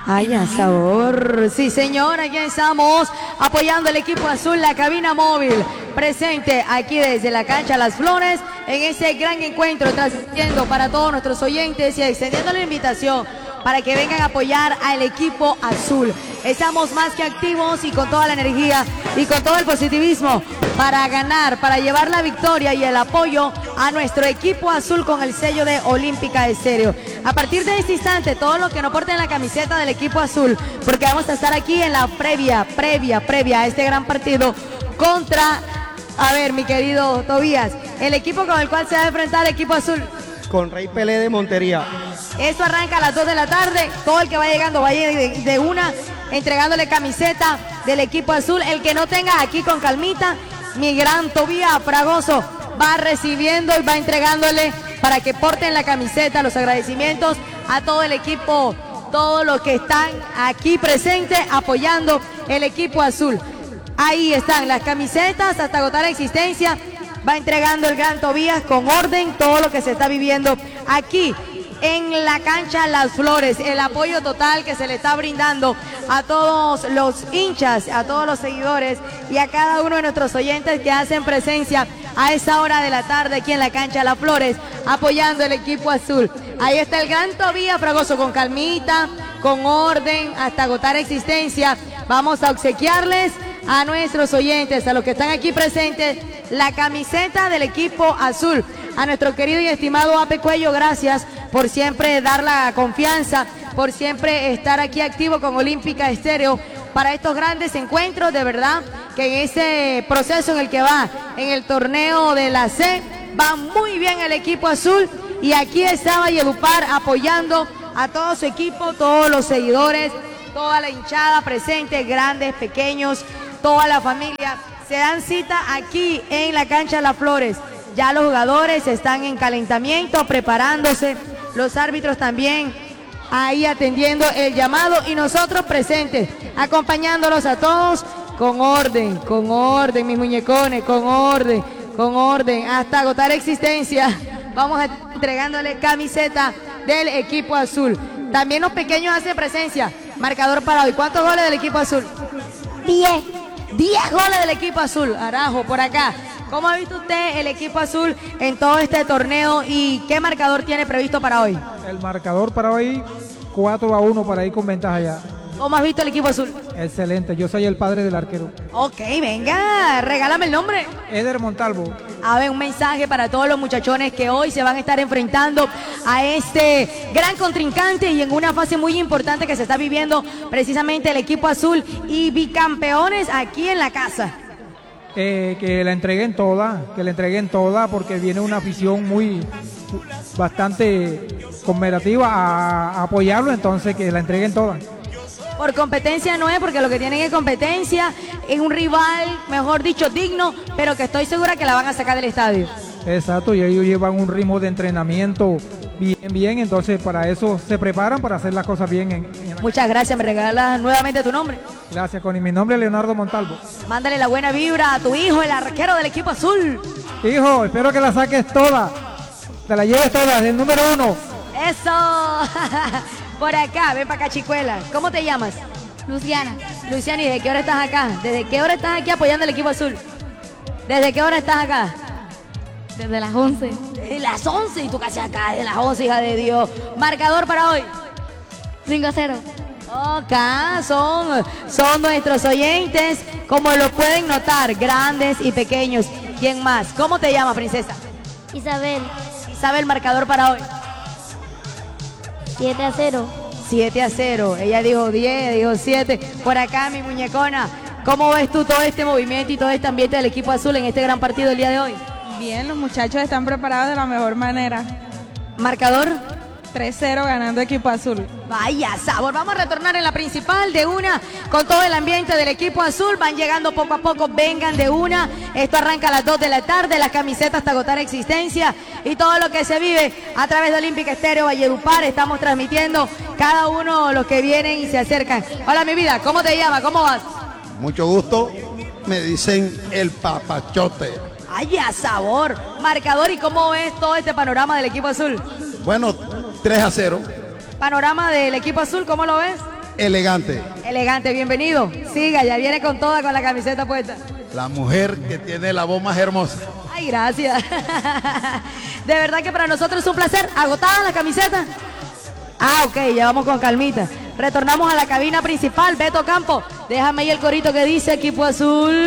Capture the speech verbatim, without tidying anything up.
Ay, a sabor. Sí, señor, aquí estamos apoyando al equipo azul, la cabina móvil, presente aquí desde la cancha Las Flores, en ese gran encuentro, transmitiendo para todos nuestros oyentes y extendiendo la invitación para que vengan a apoyar al equipo azul. Estamos más que activos y con toda la energía y con todo el positivismo para ganar, para llevar la victoria y el apoyo a nuestro equipo azul con el sello de Olímpica Estéreo. A partir de este instante, todos los que no porten la camiseta del equipo azul, porque vamos a estar aquí en la previa, previa, previa a este gran partido contra, a ver, mi querido Tobías, el equipo con el cual se va a enfrentar el equipo azul. Con Rey Pelé de Montería. Esto arranca a las dos de la tarde. Todo el que va llegando vaya de, de una, entregándole camiseta del equipo azul. El que no tenga aquí con calmita, mi gran Tobías Fragoso va recibiendo y va entregándole para que porten la camiseta. Los agradecimientos a todo el equipo, todos los que están aquí presentes apoyando el equipo azul. Ahí están las camisetas hasta agotar la existencia. Va entregando el gran Tobías con orden todo lo que se está viviendo aquí en la cancha Las Flores. El apoyo total que se le está brindando a todos los hinchas, a todos los seguidores y a cada uno de nuestros oyentes que hacen presencia a esa hora de la tarde aquí en la cancha Las Flores, apoyando el equipo azul. Ahí está el gran Tobías Fragoso con calmita, con orden, hasta agotar existencia. Vamos a obsequiarles a nuestros oyentes, a los que están aquí presentes, la camiseta del equipo azul. A nuestro querido y estimado Ape Cuello, gracias por siempre dar la confianza, por siempre estar aquí activo con Olímpica Estéreo para estos grandes encuentros. De verdad que en ese proceso en el que va, en el torneo de la C, va muy bien el equipo azul. Y aquí está Valledupar apoyando a todo su equipo, todos los seguidores, toda la hinchada presente, grandes, pequeños, toda la familia. Se dan cita aquí en la cancha Las Flores. Ya los jugadores están en calentamiento, preparándose. Los árbitros también ahí atendiendo el llamado. Y nosotros presentes, acompañándolos a todos con orden, con orden, mis muñecones, con orden, con orden, hasta agotar existencia. Vamos a entregándole camiseta del equipo azul. También los pequeños hacen presencia. Marcador para hoy. ¿Cuántos goles del equipo azul? Diez. diez goles del equipo azul. Arajo, por acá. ¿Cómo ha visto usted el equipo azul en todo este torneo y qué marcador tiene previsto para hoy? El marcador para hoy, cuatro a uno para ir con ventaja ya. ¿Cómo has visto el equipo azul? Excelente, yo soy el padre del arquero. Ok, venga, regálame el nombre. Eder Montalvo. A ver, un mensaje para todos los muchachones que hoy se van a estar enfrentando a este gran contrincante y en una fase muy importante que se está viviendo precisamente el equipo azul y bicampeones aquí en la casa. Eh, que la entreguen toda, que la entreguen toda porque viene una afición muy, bastante conmemorativa a, a apoyarlo, entonces que la entreguen toda. Por competencia no es, porque lo que tienen es competencia, es un rival, mejor dicho, digno, pero que estoy segura que la van a sacar del estadio. Exacto, y ellos llevan un ritmo de entrenamiento bien, bien, entonces para eso se preparan para hacer las cosas bien. En, en... Muchas gracias, me regalas nuevamente tu nombre. Gracias, Connie, mi nombre es Leonardo Montalvo. Mándale la buena vibra a tu hijo, el arquero del equipo azul. Hijo, espero que la saques toda, te la lleves toda, el número uno. Eso. Por acá, ven para acá, chicuela. ¿Cómo te llamas? Luciana. Luciana, ¿y desde qué hora estás acá? ¿Desde qué hora estás aquí apoyando al equipo azul? ¿Desde qué hora estás acá? Desde las once. Desde las once, y tú casi acá, desde las once, hija de Dios. Marcador para hoy. cinco a cero. Acá son, son nuestros oyentes, como lo pueden notar, grandes y pequeños. ¿Quién más? ¿Cómo te llamas, princesa? Isabel. Isabel, marcador para hoy. siete a cero. siete a cero. Ella dijo diez, dijo siete. Por acá, mi muñecona. ¿Cómo ves tú todo este movimiento y todo este ambiente del equipo azul en este gran partido del día de hoy? Bien, los muchachos están preparados de la mejor manera. ¿Marcador? tres cero ganando equipo azul. Vaya sabor, vamos a retornar en la principal de una con todo el ambiente del equipo azul. Van llegando poco a poco, vengan de una. Esto arranca a las dos de la tarde, las camisetas hasta agotar existencia y todo lo que se vive a través de Olímpica Estéreo Valledupar. Estamos transmitiendo cada uno los que vienen y se acercan. Hola, mi vida, ¿cómo te llamas? ¿Cómo vas? Mucho gusto, me dicen el papachote. Ay, a sabor. Marcador, ¿y cómo ves todo este panorama del equipo azul? Bueno, tres a cero. Panorama del equipo azul, ¿cómo lo ves? elegante. Elegante, bienvenido. Siga, ya viene con toda con la camiseta puesta. La mujer que tiene la voz más hermosa. Ay, gracias. De verdad que para nosotros es un placer. ¿Agotada la camiseta? Ah, ok, ya vamos con calmita. Retornamos a la cabina principal. Beto Campo, déjame ahí el corito que dice Equipo Azul.